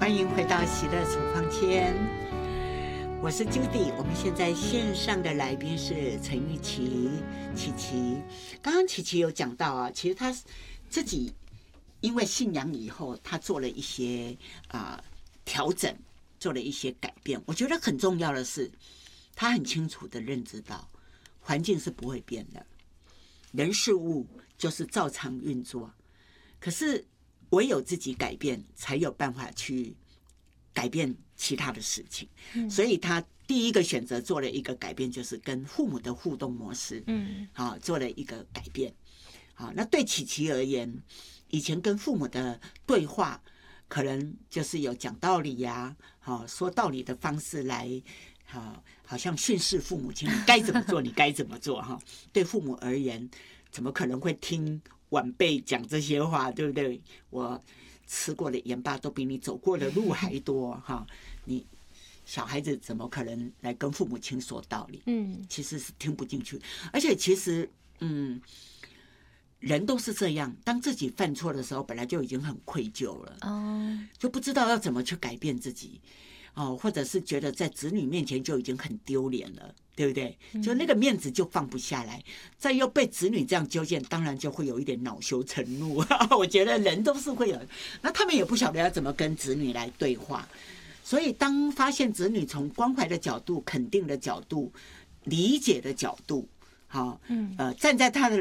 欢迎回到喜乐处方签，我是 Judy。我们现在线上的来宾是陈玉琪，琪琪。刚刚琪琪有讲到啊，其实他自己因为信仰以后，他做了一些调整，做了一些改变。我觉得很重要的是，他很清楚的认知到，环境是不会变的，人事物就是照常运作。可是唯有自己改变，才有办法去改变其他的事情。所以他第一个选择做了一个改变，就是跟父母的互动模式，做了一个改变。好，那对琪琪而言，以前跟父母的对话，可能就是有讲道理呀，说道理的方式来，好像训示父母亲你该怎么做，你该怎么做哈。对父母而言，怎么可能会听晚辈讲这些话，对不对？我吃过的盐巴都比你走过的路还多哈。你小孩子怎么可能来跟父母亲说道理？其实是听不进去。而且其实人都是这样，当自己犯错的时候，本来就已经很愧疚了，就不知道要怎么去改变自己，或者是觉得在子女面前就已经很丢脸了，对不对？就那个面子就放不下来，再又被子女这样纠见，当然就会有一点恼羞成怒。我觉得人都是会有，那他们也不晓得要怎么跟子女来对话，所以当发现子女从关怀的角度、肯定的角度、理解的角度，站在他的